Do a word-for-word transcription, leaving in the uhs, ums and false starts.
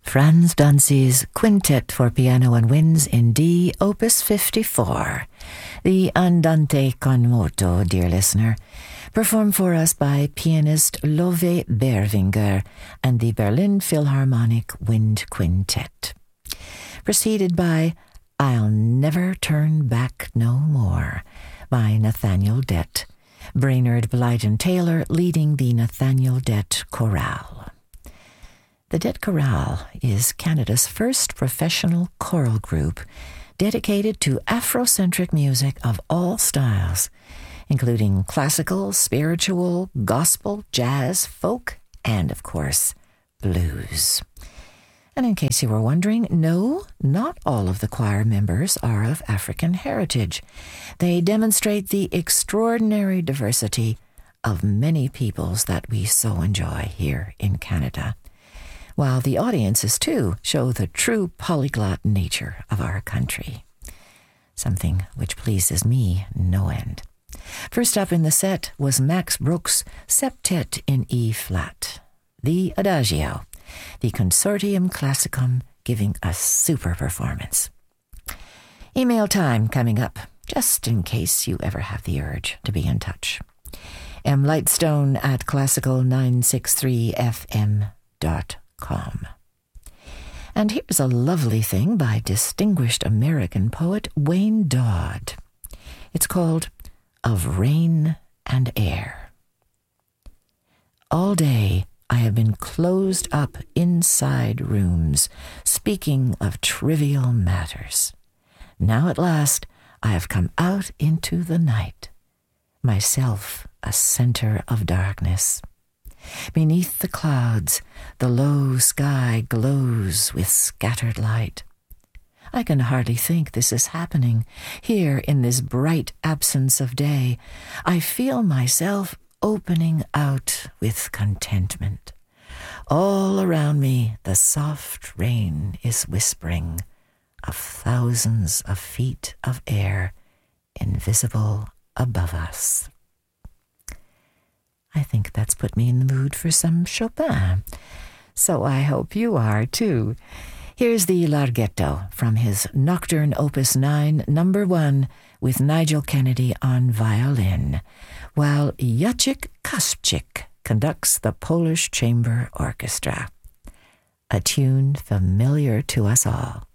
Franz Danzi's Quintet for Piano and Winds in D, Opus fifty-four, the Andante con moto, dear listener, performed for us by pianist Love Berwinger and the Berlin Philharmonic Wind Quintet. Preceded by I'll Never Turn Back No More by Nathaniel Dett, Brainerd Blyton Taylor leading the Nathaniel Dett Chorale. The Dett Chorale is Canada's first professional choral group dedicated to Afrocentric music of all styles, including classical, spiritual, gospel, jazz, folk, and, of course, blues. And in case you were wondering, no, not all of the choir members are of African heritage. They demonstrate the extraordinary diversity of many peoples that we so enjoy here in Canada, while the audiences, too, show the true polyglot nature of our country, something which pleases me no end. First up in the set was Max Bruch's Septet in E-flat, the Adagio, the Consortium Classicum giving a super performance. Email time coming up, just in case you ever have the urge to be in touch. M. Lightstone at classical nine sixty-three f m dot com. And here's a lovely thing by distinguished American poet Wayne Dodd. It's called Of Rain and Air. All day I have been closed up inside rooms, speaking of trivial matters. Now at last I have come out into the night, myself a center of darkness. Beneath the clouds, the low sky glows with scattered light. I can hardly think this is happening. Here in this bright absence of day, I feel myself opening out with contentment. All around me, the soft rain is whispering of thousands of feet of air invisible above us. I think that's put me in the mood for some Chopin. So I hope you are, too. Here's the Larghetto from his Nocturne Opus nine, number one, with Nigel Kennedy on violin, while Jacek Kaspczyk conducts the Polish Chamber Orchestra. A tune familiar to us all.